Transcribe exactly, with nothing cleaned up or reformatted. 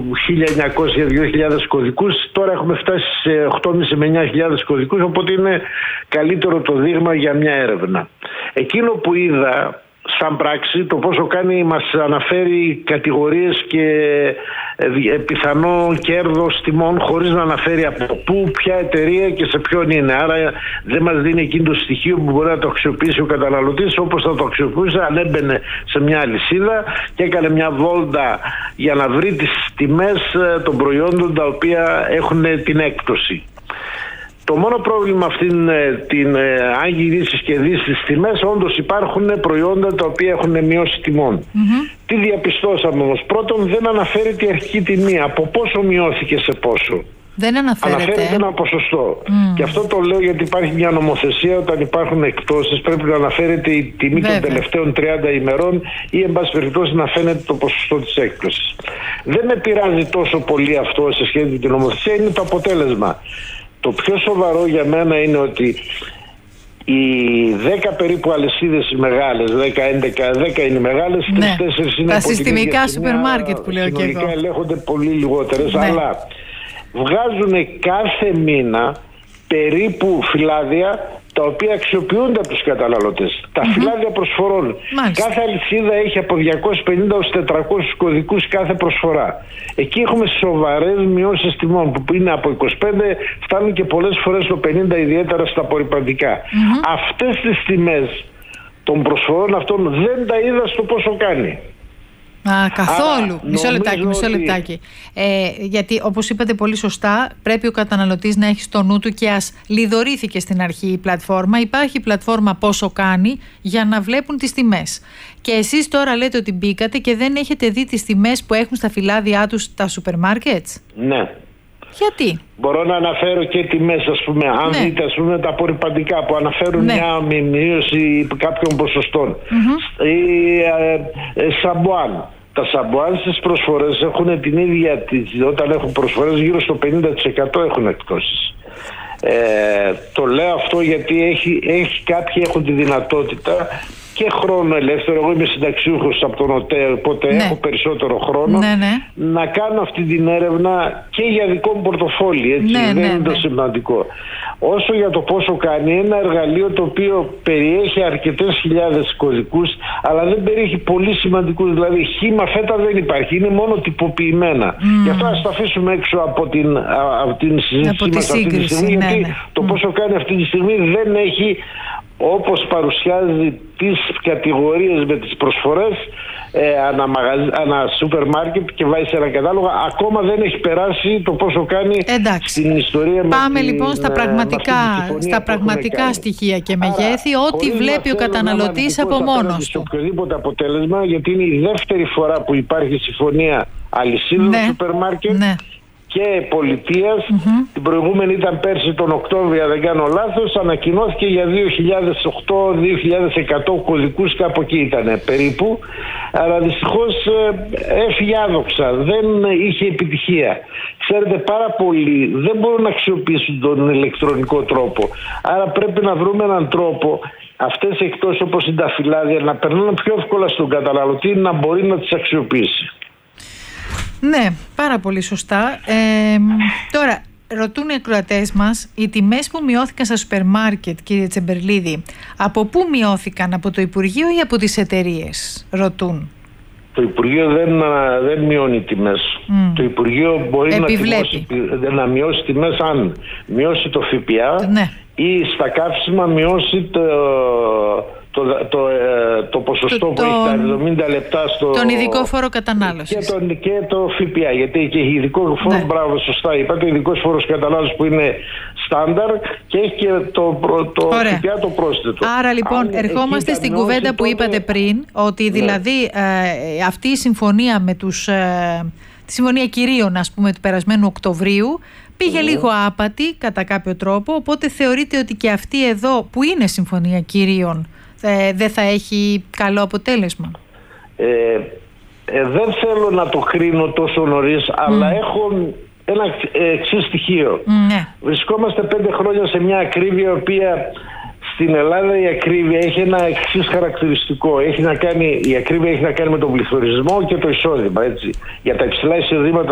χίλια εννιακόσια με δύο χιλιάδες κωδικούς, τώρα έχουμε φτάσει σε οκτώ χιλιάδες πεντακόσιους με εννιά χιλιάδες κωδικούς, οπότε είναι καλύτερο το δείγμα για μια έρευνα. Εκείνο που είδα σαν πράξη, το πόσο κάνει, μας αναφέρει κατηγορίες και πιθανό κέρδος τιμών χωρίς να αναφέρει από πού, ποια εταιρεία και σε ποιον είναι. Άρα δεν μας δίνει εκείνο το στοιχείο που μπορεί να το αξιοποιήσει ο καταναλωτής όπως θα το αξιοποιούσε αν έμπαινε σε μια αλυσίδα και έκανε μια βόλτα για να βρει τις τιμές των προϊόντων τα οποία έχουν την έκπτωση. Το μόνο πρόβλημα αυτήν την, αν γυρίσεις και δεις τις τιμές, όντως υπάρχουν προϊόντα τα οποία έχουν μειώσει τιμών. Mm-hmm. Τι διαπιστώσαμε όμως? Πρώτον, δεν αναφέρει τη αρχική τιμή, από πόσο μειώθηκε σε πόσο. Δεν αναφέρεται. Αναφέρεται ένα ποσοστό. Mm. Και αυτό το λέω γιατί υπάρχει μια νομοθεσία, όταν υπάρχουν εκπτώσεις πρέπει να αναφέρεται η τιμή Βέβαια. των τελευταίων τριάντα ημερών ή εν πάση περιπτώσει να φαίνεται το ποσοστό της έκπτωσης. Δεν με πειράζει τόσο πολύ αυτό σε σχέση με την νομοθεσία, είναι το αποτέλεσμα. Το πιο σοβαρό για μένα είναι ότι οι δέκα περίπου αλυσίδες οι μεγάλες, δέκα έντεκα, δέκα είναι οι μεγάλες, ναι. τρεις τέσσερις είναι τα συστημικά σούπερ μάρκετ που λέω και εγώ. Συνολικά ελέγχονται πολύ λιγότερες, ναι. αλλά βγάζουν κάθε μήνα περίπου φυλάδια τα οποία αξιοποιούνται από τους καταναλωτές. Τα mm-hmm. φυλάδια προσφορών. Μάλιστα. Κάθε αλυσίδα έχει από διακόσιους πενήντα έως τετρακόσιους κωδικούς κάθε προσφορά. Εκεί έχουμε σοβαρές μειώσεις τιμών που είναι από είκοσι πέντε, φτάνουν και πολλές φορές το πενήντα, ιδιαίτερα στα απορρυπαντικά. Mm-hmm. Αυτές τις τιμές των προσφορών αυτών δεν τα είδα στο πόσο κάνει. Α, καθόλου. Άρα, μισό λεπτάκι, μισό λεπτάκι. Ε, γιατί όπως είπατε πολύ σωστά, πρέπει ο καταναλωτής να έχει στο νου του και ας λιδωρήθηκε στην αρχή η πλατφόρμα. Υπάρχει η πλατφόρμα πόσο κάνει για να βλέπουν τις τιμές. Και εσείς τώρα λέτε ότι μπήκατε και δεν έχετε δει τις τιμές που έχουν στα φυλάδια τους τα σούπερ μάρκετς. Ναι. Γιατί? Μπορώ να αναφέρω και τιμές, ας πούμε. Αν ναι. δείτε, ας πούμε, τα απορρυπαντικά που αναφέρουν ναι. μια μείωση κάποιων ποσοστών. Mm-hmm. Ή ε, ε, σαμπουάν. Τα σαμπουάν στις προσφορές έχουν την ίδια, όταν έχουν προσφορές γύρω στο πενήντα τοις εκατό έχουν εκπτώσεις. Ε, το λέω αυτό γιατί έχει, έχει, κάποιοι έχουν τη δυνατότητα και χρόνο ελεύθερο. Εγώ είμαι συνταξιούχος από τον ΟΤΕ, οπότε ναι. έχω περισσότερο χρόνο ναι, ναι. να κάνω αυτή την έρευνα και για δικό μου πορτοφόλι, έτσι, ναι, δεν ναι, είναι το ναι. σημαντικό. Όσο για το πόσο κάνει, ένα εργαλείο το οποίο περιέχει αρκετές χιλιάδες κωδικούς, αλλά δεν περιέχει πολύ σημαντικούς, δηλαδή χύμα φέτα δεν υπάρχει, είναι μόνο τυποποιημένα. Mm. Γι' αυτό ας τα αφήσουμε έξω από την, από την συζήτησή μας αυτή τη στιγμή, ναι, γιατί ναι. το mm. πόσο κάνει αυτή τη στιγμή δεν έχει, όπως παρουσιάζει τις κατηγορίες με τις προσφορές ε, ανα, μαγαζ... ανα σούπερ μάρκετ και βάζει σε ένα κατάλογο, ακόμα δεν έχει περάσει το πόσο κάνει. Εντάξει. Στην ιστορία. Πάμε με λοιπόν την, στα πραγματικά, στα πραγματικά στοιχεία και μεγέθη. Άρα, ό,τι βλέπει ο καταναλωτής από μόνος του. Οποιοδήποτε αποτέλεσμα, γιατί είναι η δεύτερη φορά που υπάρχει συμφωνία αλυσίδων ναι. σούπερ μάρκετ ναι. και πολιτείας. Mm-hmm. Την προηγούμενη ήταν πέρσι τον Οκτώβριο, δεν κάνω λάθος, ανακοινώθηκε για δύο χιλιάδες οκτώ με δύο χιλιάδες εκατό κωδικούς, κάπου εκεί ήταν περίπου, αλλά δυστυχώς έφυγε άδοξα, δεν είχε επιτυχία. Ξέρετε, πάρα πολλοί δεν μπορούν να αξιοποιήσουν τον ηλεκτρονικό τρόπο, άρα πρέπει να βρούμε έναν τρόπο αυτές οι εκτός όπως είναι τα φυλάδια να περνάνε πιο εύκολα στον καταναλωτή, να μπορεί να τις αξιοποιήσει. Ναι, πάρα πολύ σωστά. Ε, τώρα, ρωτούν οι ακροατές μας, οι τιμές που μειώθηκαν στα σούπερ μάρκετ, κύριε Τσεμπερλίδη, από πού μειώθηκαν, από το Υπουργείο ή από τις εταιρείες, ρωτούν. Το Υπουργείο δεν, δεν μειώνει τιμές. Mm. Το Υπουργείο μπορεί να, τιμώσει, να μειώσει τιμές αν μειώσει το ΦΠΑ ναι. ή στα καύσιμα μειώσει το... Το, το, το ποσοστό το, που το, έχει τα εβδομήντα λεπτά στο... Τον ειδικό φόρο κατανάλωσης. Και, τον, και το ΦΠΑ, γιατί και ειδικό φόρο, ναι. μπράβο, σωστά είπατε, ειδικός φόρος κατανάλωσης που είναι στάνταρ και έχει και το, το ΦΠΑ το πρόσθετο. Άρα λοιπόν αν ερχόμαστε στην κουβέντα που τότε... είπατε πριν, ότι δηλαδή ναι. ε, αυτή η συμφωνία με τους... Ε, τη συμφωνία κυρίων, ας πούμε, του περασμένου Οκτωβρίου πήγε mm. λίγο άπατη κατά κάποιο τρόπο, οπότε θεωρείτε ότι και αυτή εδώ που είναι συμφωνία κυρίων Ε, δεν θα έχει καλό αποτέλεσμα. Ε, ε, δεν θέλω να το κρίνω τόσο νωρίς, mm. αλλά έχω ένα εξής στοιχείο. Mm, ναι. Βρισκόμαστε πέντε χρόνια σε μια ακρίβεια, η οποία στην Ελλάδα η ακρίβεια έχει ένα εξής χαρακτηριστικό. Έχει να κάνει, η ακρίβεια έχει να κάνει με τον πληθωρισμό και το εισόδημα. Έτσι. Για τα υψηλά εισοδήματα